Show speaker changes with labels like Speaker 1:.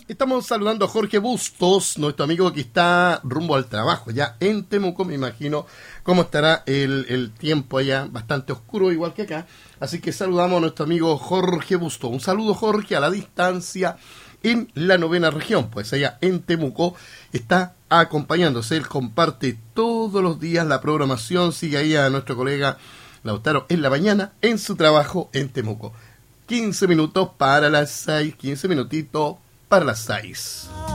Speaker 1: Estamos saludando a Jorge Bustos, nuestro amigo que está rumbo al trabajo, ya en Temuco. Me imagino cómo estará el tiempo allá, bastante oscuro, igual que acá. Así que saludamos a nuestro amigo Jorge Bustos. Un saludo, Jorge, a la distancia en la 9ª región, pues allá en Temuco está acompañándose. Él comparte todos los días la programación. Sigue ahí a nuestro colega Lautaro en la mañana en su trabajo en Temuco. 15 minutos para las 6, 15 minutitos para las 6.